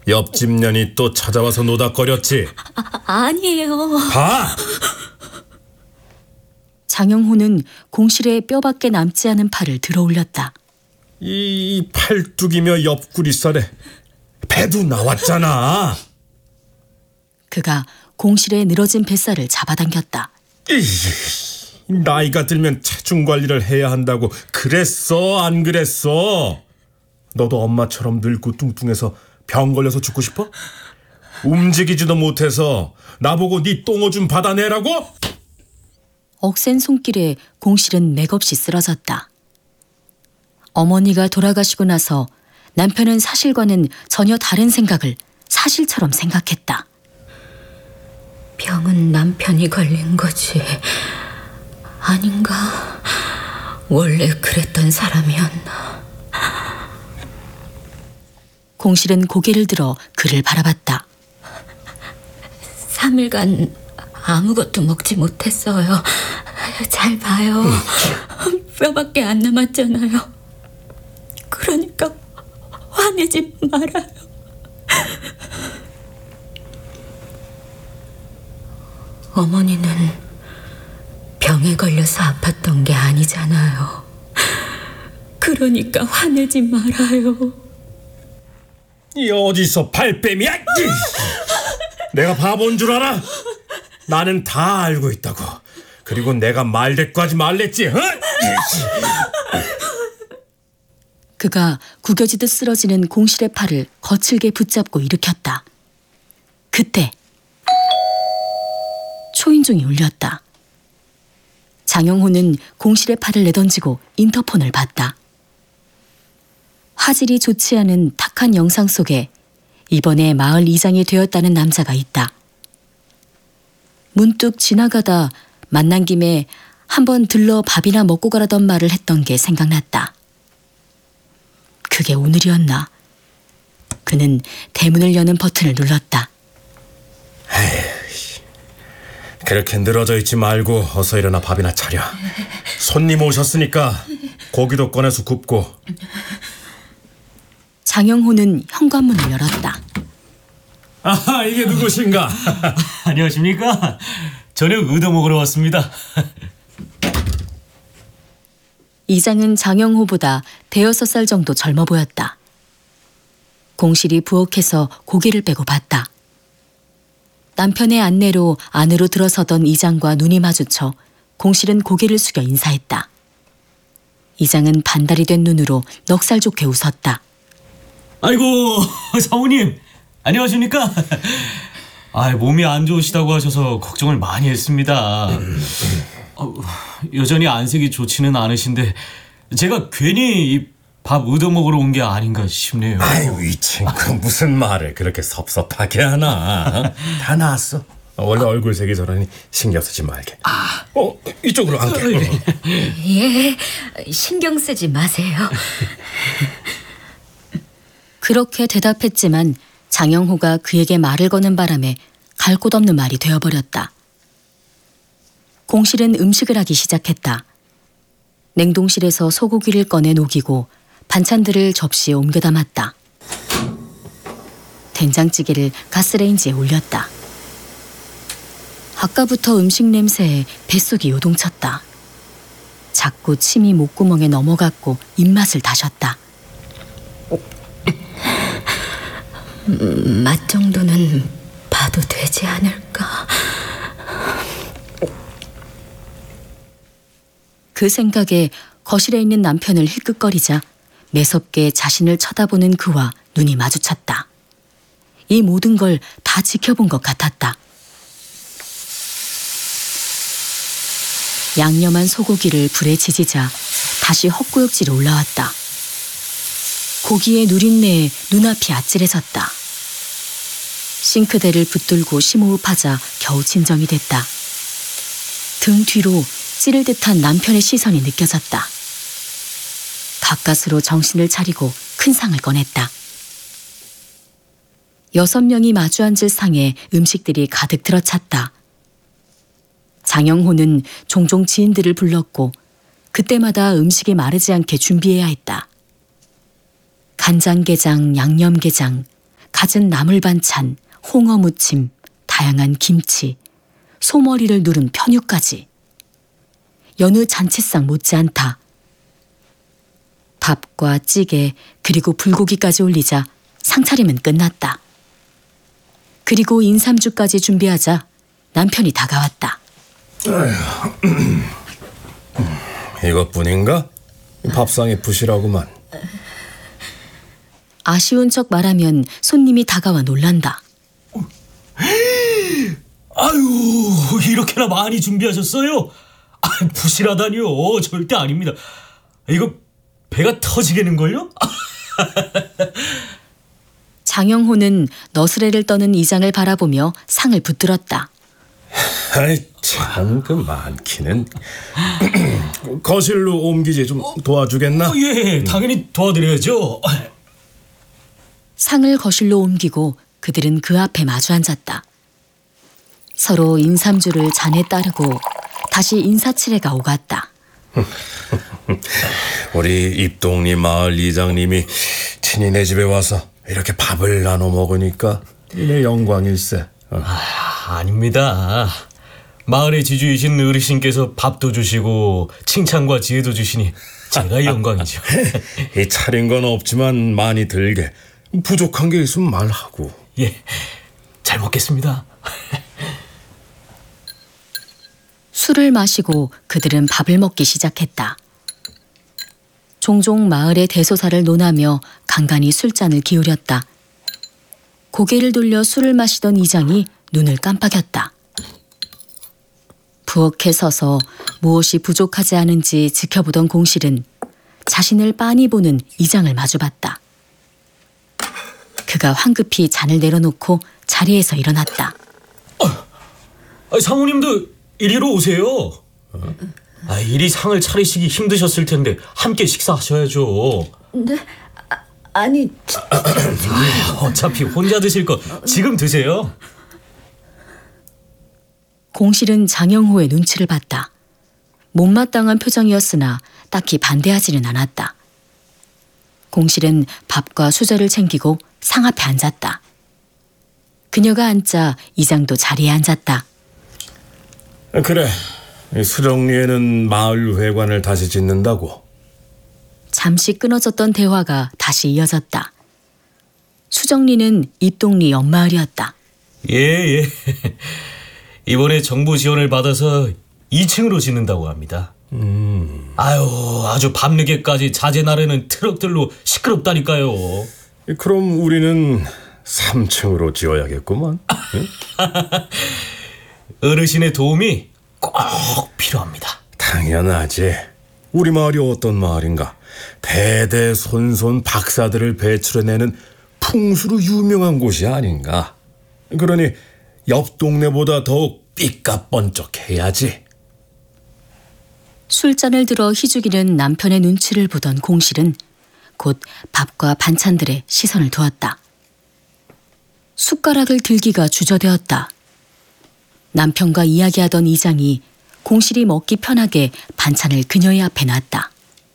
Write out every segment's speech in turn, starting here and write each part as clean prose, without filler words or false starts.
옆집 년이 또 찾아와서 노닥거렸지? 아니에요. 봐! 장영호는 공실에 뼈밖에 남지 않은 팔을 들어 올렸다. 이 팔뚝이며 옆구리살에 배도 나왔잖아. 그가 공실에 늘어진 뱃살을 잡아당겼다. 나이가 들면 체중 관리를 해야 한다고 그랬어, 안 그랬어? 너도 엄마처럼 늙고 뚱뚱해서 병 걸려서 죽고 싶어? 움직이지도 못해서 나보고 네 똥오줌 받아내라고? 억센 손길에 공실은 맥없이 쓰러졌다. 어머니가 돌아가시고 나서 남편은 사실과는 전혀 다른 생각을 사실처럼 생각했다. 병은 남편이 걸린 거지. 아닌가? 원래 그랬던 사람이었나? 공실은 고개를 들어 그를 바라봤다. 3일간 아무것도 먹지 못했어요. 잘 봐요. 뼈밖에 안 남았잖아요. 그러니까 화내지 말아요. 어머니는 병에 걸려서 아팠던 게 아니잖아요. 그러니까 화내지 말아요. 이 어디서 발뺌이야? 내가 바본 줄 알아? 나는 다 알고 있다고. 그리고 내가 말대꾸하지 말랬지. 그가 구겨지듯 쓰러지는 공실의 팔을 거칠게 붙잡고 일으켰다. 그때 초인종이 울렸다. 장영호는 공실의 팔을 내던지고 인터폰을 봤다. 화질이 좋지 않은 탁한 영상 속에 이번에 마을 이장이 되었다는 남자가 있다. 문득 지나가다 만난 김에 한번 들러 밥이나 먹고 가라던 말을 했던 게 생각났다. 그게 오늘이었나? 그는 대문을 여는 버튼을 눌렀다. 그렇게 늘어져 있지 말고 어서 일어나 밥이나 차려. 손님 오셨으니까 고기도 꺼내서 굽고. 장영호는 현관문을 열었다. 아하, 이게 누구신가? 안녕하십니까? 저녁 얻어 먹으러 왔습니다. 이장은 장영호보다 5-6살 정도 젊어 보였다. 공실이 부엌에서 고개를 빼고 봤다. 남편의 안내로 안으로 들어서던 이장과 눈이 마주쳐 공실은 고개를 숙여 인사했다. 이장은 반달이 된 눈으로 넉살 좋게 웃었다. 아이고, 사모님, 안녕하십니까? 몸이 안 좋으시다고 하셔서 걱정을 많이 했습니다. 여전히 안색이 좋지는 않으신데 제가 괜히 밥 얻어 먹으러 온 게 아닌가 싶네요. 아유, 이 친구 무슨 말을 그렇게 섭섭하게 하나. 다 나았어. 원래 얼굴색이 저러니 신경 쓰지 말게. 이쪽으로 앉게. 예, 신경 쓰지 마세요. 그렇게 대답했지만 장영호가 그에게 말을 거는 바람에 갈 곳 없는 말이 되어버렸다. 공실은 음식을 하기 시작했다. 냉동실에서 소고기를 꺼내 녹이고 반찬들을 접시에 옮겨 담았다. 된장찌개를 가스레인지에 올렸다. 아까부터 음식 냄새에 뱃속이 요동쳤다. 자꾸 침이 목구멍에 넘어갔고 입맛을 다셨다. 맛 정도는 봐도 되지 않을까? 그 생각에 거실에 있는 남편을 힐끗거리자 매섭게 자신을 쳐다보는 그와 눈이 마주쳤다. 이 모든 걸 다 지켜본 것 같았다. 양념한 소고기를 불에 지지자 다시 헛구역질이 올라왔다. 고기의 누린내에 눈앞이 아찔해졌다. 싱크대를 붙들고 심호흡하자 겨우 진정이 됐다. 등 뒤로 찌를 듯한 남편의 시선이 느껴졌다. 가까스로 정신을 차리고 큰 상을 꺼냈다. 6명이 마주 앉을 상에 음식들이 가득 들어찼다. 장영호는 종종 지인들을 불렀고 그때마다 음식이 마르지 않게 준비해야 했다. 간장게장, 양념게장, 갖은 나물 반찬, 홍어 무침, 다양한 김치, 소머리를 누른 편육까지. 여느 잔치상 못지않다. 밥과 찌개 그리고 불고기까지 올리자 상차림은 끝났다. 그리고 인삼주까지 준비하자 남편이 다가왔다. 이것뿐인가? 밥상이 부실하구만. 아쉬운 척 말하면 손님이 다가와 놀란다. 아유, 이렇게나 많이 준비하셨어요? 아, 부실하다니요. 절대 아닙니다. 이거 배가 터지겠는걸요? 장영호는 너스레를 떠는 이장을 바라보며 상을 붙들었다. 아이 참 그 많기는. 거실로 옮기지 좀 도와주겠나? 예, 당연히 도와드려야죠. 상을 거실로 옮기고 그들은 그 앞에 마주 앉았다. 서로 인삼주를 잔에 따르고 다시 인사치레가 오갔다. 우리 입동리 마을 이장님이 친히 내 집에 와서 이렇게 밥을 나눠 먹으니까 내 영광일세. 아닙니다. 마을의 지주이신 어르신께서 밥도 주시고 칭찬과 지혜도 주시니 제가 영광이죠. 이 차린 건 없지만 많이 들게. 부족한 게 있으면 말하고. 예, 잘 먹겠습니다. 술을 마시고 그들은 밥을 먹기 시작했다. 종종 마을의 대소사를 논하며 간간히 술잔을 기울였다. 고개를 돌려 술을 마시던 이장이 눈을 깜빡였다. 부엌에 서서 무엇이 부족하지 않은지 지켜보던 공실은 자신을 빤히 보는 이장을 마주봤다. 그가 황급히 잔을 내려놓고 자리에서 일어났다. 사모님도 이리로 오세요. 이리 상을 차리시기 힘드셨을 텐데 함께 식사하셔야죠. 네? 아니... 어차피 혼자 드실 거 지금 드세요. 공실은 장영호의 눈치를 봤다. 못마땅한 표정이었으나 딱히 반대하지는 않았다. 공실은 밥과 수저를 챙기고 상 앞에 앉았다. 그녀가 앉자 이장도 자리에 앉았다. 그래, 수정리에는 마을 회관을 다시 짓는다고. 잠시 끊어졌던 대화가 다시 이어졌다. 수정리는 입동리 옆마을이었다. 예. 이번에 정부 지원을 받아서 2층으로 짓는다고 합니다. 아주 밤늦게까지 자재 나르는 트럭들로 시끄럽다니까요. 그럼 우리는 3층으로 지어야겠구만. 응? 어르신의 도움이 꼭 필요합니다. 당연하지. 우리 마을이 어떤 마을인가? 대대손손 박사들을 배출해내는 풍수로 유명한 곳이 아닌가? 그러니 옆 동네보다 더욱 삐까번쩍해야지. 술잔을 들어 희죽이는 남편의 눈치를 보던 공실은 곧 밥과 반찬들에 시선을 두었다. 숟가락을 들기가 주저되었다. 남편과 이야기하던 이장이 공실이 먹기 편하게 반찬을 그녀의 앞에 놨다.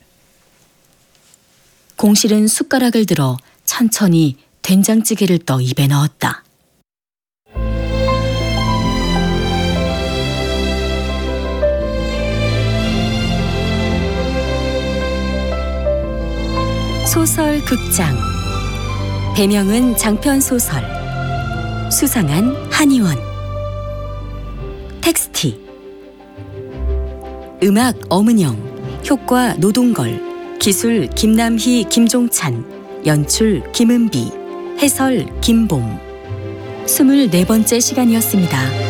공실은 숟가락을 들어 천천히 된장찌개를 떠 입에 넣었다. 소설 극장 배명은 장편소설 수상한 한의원 텍스티 음악 엄은영 효과 노동걸 기술 김남희 김종찬 연출 김은비 해설 김봄 24번째 시간이었습니다.